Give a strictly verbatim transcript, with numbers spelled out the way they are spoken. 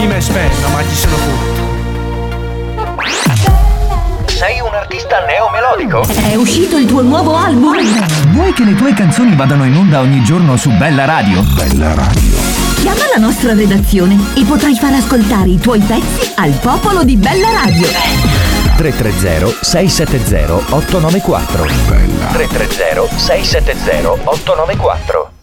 di me spenna, ma ci sono tutto. Sei un artista neomelodico? È uscito il tuo nuovo album? Vuoi che le tue canzoni vadano in onda ogni giorno su Bella Radio? Bella Radio. Chiama la nostra redazione e potrai far ascoltare i tuoi pezzi al popolo di Bella Radio. tre tre zero sei sette zero otto nove quattro. Bella. tre tre zero sei sette zero otto nove quattro.